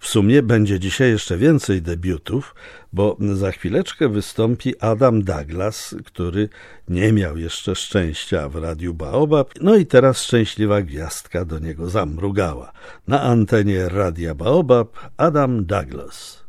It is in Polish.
W sumie będzie dzisiaj jeszcze więcej debiutów, bo za chwileczkę wystąpi Adam Douglas, który nie miał jeszcze szczęścia w Radiu Baobab, no i teraz szczęśliwa gwiazdka do niego zamrugała. Na antenie Radia Baobab Adam Douglas.